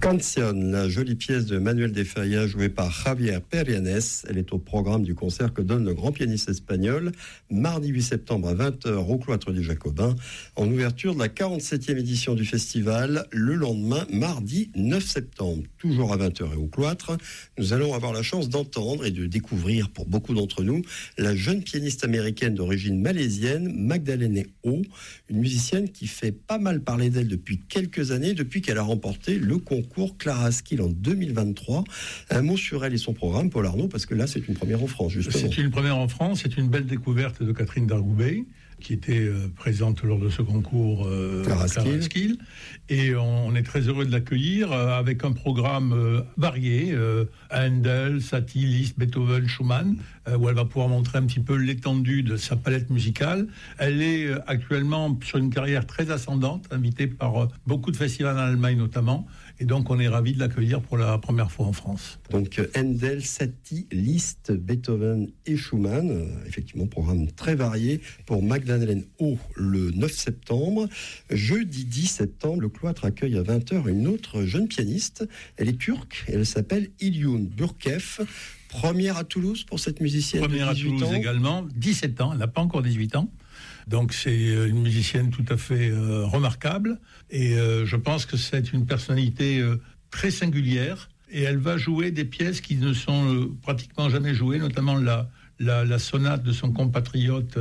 Canción, la jolie pièce de Manuel de Falla jouée par Javier Perianes. Elle est au programme du concert que donne le grand pianiste espagnol mardi 8 septembre à 20h au Cloître des Jacobins, en ouverture de la 47e édition du festival, le lendemain, mardi 9 septembre, toujours à 20h et au Cloître. Nous allons avoir la chance d'entendre et de découvrir, pour beaucoup d'entre nous, la jeune pianiste américaine d'origine malaisienne, Magdalena O, une musicienne qui fait pas mal parler d'elle depuis quelques années, depuis qu'elle a remporté le concours Clara Skill en 2023. Un mot sur elle et son programme, Paul Arnaud, parce que là, c'est une première en France, justement. C'est une première en France, c'est une belle découverte de Catherine Dargoubet, qui était présente lors de ce concours Clara Skill. Et on est très heureux de l'accueillir avec un programme varié, Handel, Satie, Liszt, Beethoven, Schumann, où elle va pouvoir montrer un petit peu l'étendue de sa palette musicale. Elle est actuellement sur une carrière très ascendante, invitée par beaucoup de festivals en Allemagne notamment, et donc on est ravis de l'accueillir pour la première fois en France. Donc Handel, Satie, Liszt, Beethoven et Schumann, effectivement programme très varié pour Magdalena O le 9 septembre. Jeudi 10 septembre, le Cloître accueille à 20h une autre jeune pianiste. Elle est turque et elle s'appelle İlyun Burkef. Première à Toulouse pour cette musicienne. Première à Toulouse également, 17 ans, elle n'a pas encore 18 ans. Donc c'est une musicienne tout à fait remarquable. Et je pense que c'est une personnalité très singulière. Et elle va jouer des pièces qui ne sont pratiquement jamais jouées, notamment la sonate de son compatriote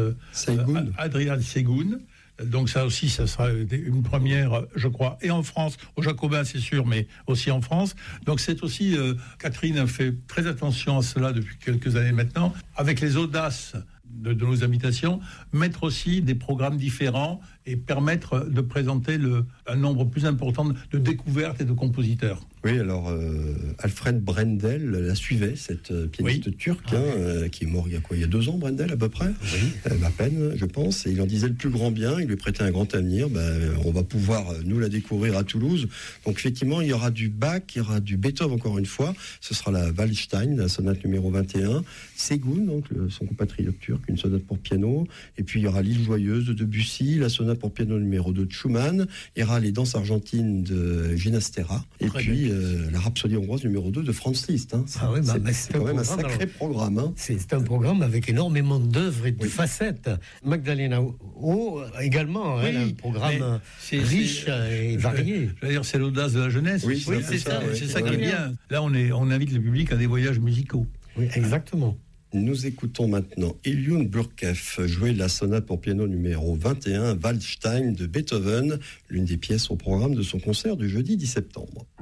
Adrian Segun. Donc ça aussi, ça sera une première, je crois, et en France, au Jacobin c'est sûr, mais aussi en France. Donc c'est aussi, Catherine a fait très attention à cela depuis quelques années maintenant, avec les audaces de nos invitations, mettre aussi des programmes différents et permettre de présenter un nombre plus important de découvertes et de compositeurs. Oui, alors Alfred Brendel la suivait, cette pianiste turque, qui est mort il y a 2 ans, Brendel à peu près, à peine, je pense, et il en disait le plus grand bien, il lui prêtait un grand avenir. On va pouvoir nous la découvrir à Toulouse. Donc effectivement, il y aura du Bach, il y aura du Beethoven encore une fois, ce sera la Waldstein, la sonate numéro 21, Segun, donc son compatriote turc, une sonate pour piano, et puis il y aura l'Île Joyeuse de Debussy, la sonate pour piano numéro 2 de Schumann, il y aura les danses argentines de Ginastera, et puis la Rhapsodie hongroise numéro 2 de Franz Liszt. C'est quand même un sacré programme. Hein. C'est un programme avec énormément d'œuvres et de facettes. Magdalena O également, elle a un programme riche et varié. Je veux dire, c'est l'audace de la jeunesse. Oui, c'est ça qui est bien. Là, on invite le public à des voyages musicaux. Oui, exactement. Nous écoutons maintenant İlyun Burkef jouer la sonate pour piano numéro 21, Waldstein de Beethoven, l'une des pièces au programme de son concert du jeudi 10 septembre.